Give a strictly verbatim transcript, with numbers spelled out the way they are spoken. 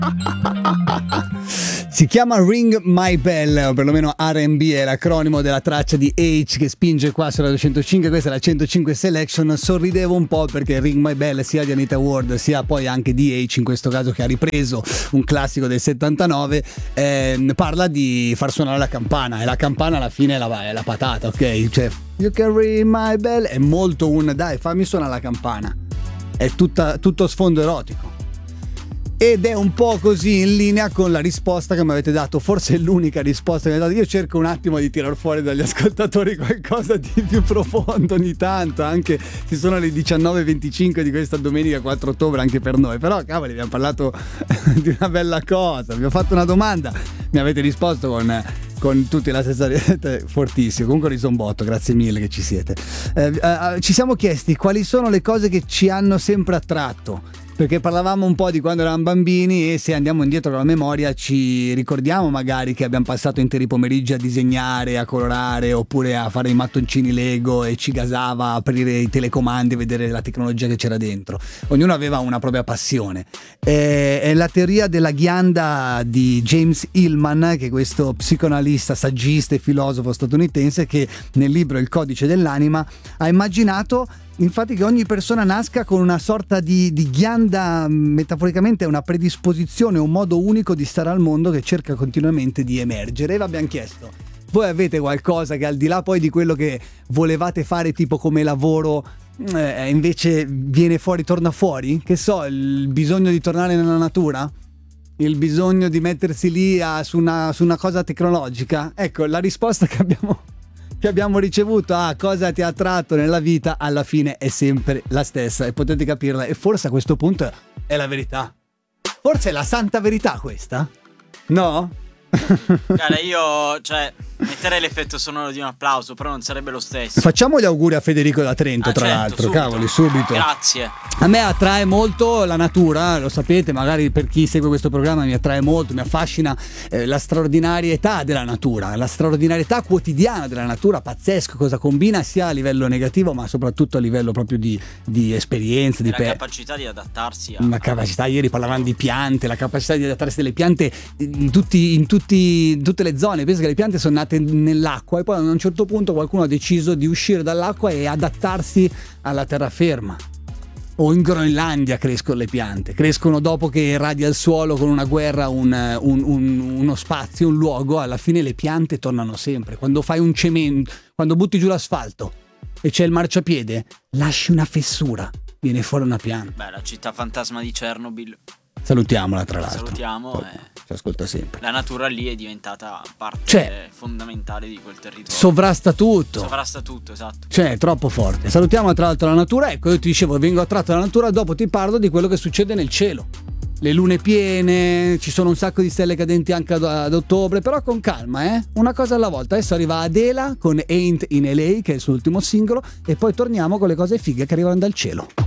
Si chiama Ring My Bell, o perlomeno R and B è l'acronimo della traccia di H che spinge qua sulla duecentocinque. Questa è la centocinque Selection. Sorridevo un po' perché Ring My Bell, sia di Anita Ward sia poi anche di H in questo caso, che ha ripreso un classico del settantanove, eh, parla di far suonare la campana, e la campana alla fine è la, è la patata, ok? Cioè You Can Ring My Bell è molto un dai fammi suonare la campana, è tutta, tutto sfondo erotico. Ed è un po' così in linea con la risposta che mi avete dato, forse è l'unica risposta che mi avete dato. Io cerco un attimo di tirar fuori dagli ascoltatori qualcosa di più profondo ogni tanto, anche se sono le diciannove e venticinque di questa domenica quattro ottobre anche per noi, però cavoli, abbiamo parlato di una bella cosa, vi ho fatto una domanda, mi avete risposto con... con tutti la stessa rete, fortissimo. Comunque risombotto, grazie mille che ci siete. Eh, eh, ci siamo chiesti quali sono le cose che ci hanno sempre attratto, perché parlavamo un po' di quando eravamo bambini, e se andiamo indietro con la memoria ci ricordiamo magari che abbiamo passato interi pomeriggi a disegnare, a colorare, oppure a fare i mattoncini Lego, e ci gasava a aprire i telecomandi e vedere la tecnologia che c'era dentro. Ognuno aveva una propria passione. E, è la teoria della ghianda di James Hillman, che è questo psicoanalista, saggista e filosofo statunitense, che nel libro Il codice dell'anima ha immaginato infatti che ogni persona nasca con una sorta di, di ghianda, metaforicamente è una predisposizione, un modo unico di stare al mondo che cerca continuamente di emergere. E vi abbiamo chiesto: voi avete qualcosa che al di là poi di quello che volevate fare tipo come lavoro eh, invece viene fuori, torna fuori? Che so, il bisogno di tornare nella natura? Il bisogno di mettersi lì a, su, una, su una cosa tecnologica? Ecco, la risposta che abbiamo che abbiamo ricevuto a cosa ti ha attratto nella vita alla fine è sempre la stessa, e potete capirla, e forse a questo punto è la verità, forse è la santa verità questa, no? Cara, io cioè metterei l'effetto sonoro di un applauso, però non sarebbe lo stesso. Facciamo gli auguri a Federico da Trento, ah, tra certo, l'altro, subito. Cavoli, subito. Grazie. A me attrae molto la natura, lo sapete, magari per chi segue questo programma mi attrae molto, mi affascina eh, la straordinarietà della natura, la straordinarietà quotidiana della natura, pazzesco cosa combina sia a livello negativo ma soprattutto a livello proprio di, di esperienza, di la pe- capacità di adattarsi a... la capacità, ieri parlavamo di piante, la capacità di adattarsi delle piante in, tutti, in, tutti, in tutte le zone. Penso che le piante sono nate nell'acqua e poi a un certo punto qualcuno ha deciso di uscire dall'acqua e adattarsi alla terraferma. O in Groenlandia crescono le piante, crescono dopo che radia il suolo con una guerra un, un, un, uno spazio, un luogo. Alla fine le piante tornano sempre. Quando fai un cemento, quando butti giù l'asfalto e c'è il marciapiede, lasci una fessura, viene fuori una pianta. Beh, la città fantasma di Chernobyl. Salutiamola, tra l'altro. Salutiamo. Oh, eh. Ci ascolta sempre. La natura lì è diventata parte cioè, fondamentale di quel territorio. Sovrasta tutto. Sovrasta tutto, esatto. Cioè, è troppo forte. Salutiamo tra l'altro la natura. Ecco, io ti dicevo, vengo attratto dalla natura, dopo ti parlo di quello che succede nel cielo. Le lune piene, ci sono un sacco di stelle cadenti anche ad, ad ottobre, però con calma, eh? Una cosa alla volta. Adesso arriva Adela con Ain't in L A, che è il suo ultimo singolo, e poi torniamo con le cose fighe che arrivano dal cielo.